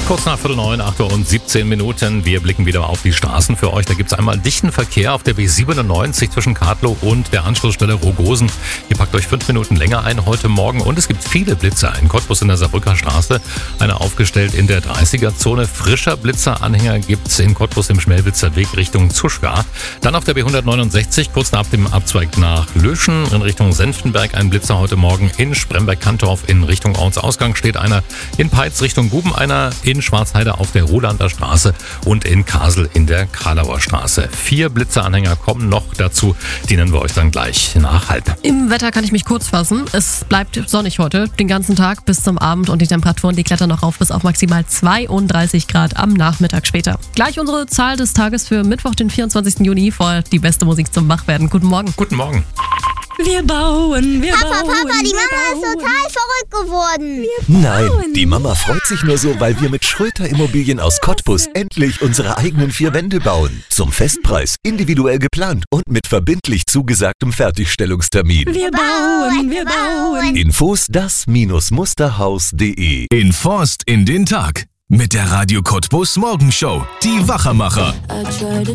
Kurz nach 8:45, 8 Uhr und 17 Minuten. Wir blicken wieder auf die Straßen für euch. Da gibt es einmal dichten Verkehr auf der B97 zwischen Kadlow und der Anschlussstelle Rogosen. Ihr packt euch 5 Minuten länger ein heute Morgen. Und es gibt viele Blitzer in Cottbus in der Saarbrücker Straße. Einer aufgestellt in der 30er-Zone. Frischer Blitzeranhänger gibt es in Cottbus im Schmelwitzer Weg Richtung Zuschka. Dann auf der B169 kurz nach dem Abzweig nach Löschen in Richtung Senftenberg. Ein Blitzer heute Morgen in Spremberg-Kantorf in Richtung Ortsausgang steht einer. In Peitz Richtung Guben einer. In Schwarzheide auf der Rolander Straße und in Kasel in der Kralauer Straße. 4 Blitzeranhänger kommen noch dazu, die nennen wir euch dann gleich nach halb. Im Wetter kann ich mich kurz fassen. Es bleibt sonnig heute, den ganzen Tag bis zum Abend und die Temperaturen, die klettern noch rauf bis auf maximal 32 Grad am Nachmittag später. Gleich unsere Zahl des Tages für Mittwoch, den 24. Juni, vor die beste Musik zum Wachwerden. Guten Morgen. Guten Morgen. Wir bauen, wir Papa, bauen. Papa, die Mama ist total verrückt geworden. Nein, die Mama freut sich nur so, weil wir mit Schröter Immobilien aus Cottbus endlich unsere eigenen 4 Wände bauen. Zum Festpreis, individuell geplant und mit verbindlich zugesagtem Fertigstellungstermin. Wir bauen, wir bauen. Infos das-musterhaus.de. In Forst in den Tag mit der Radio Cottbus Morgenshow. Die Wachermacher. I tried to